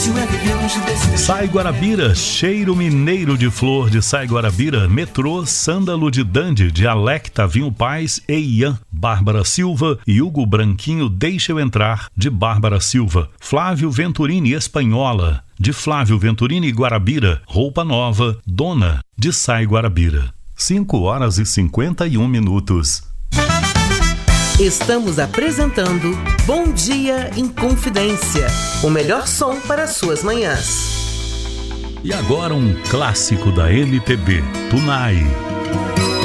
Sai Guarabira, cheiro mineiro de flor de Sai Guarabira, metrô, sândalo de Dande, dialecta Vinho Paz e Ian, Bárbara Silva e Hugo Branquinho, Deixa Eu Entrar, de Bárbara Silva, Flávio Venturini, Espanhola, de Flávio Venturini e Guarabira, Roupa Nova, Dona, de Sai Guarabira. 5h51. Estamos apresentando Bom Dia em Confidência, o melhor som para suas manhãs. E agora um clássico da MPB, Tunai.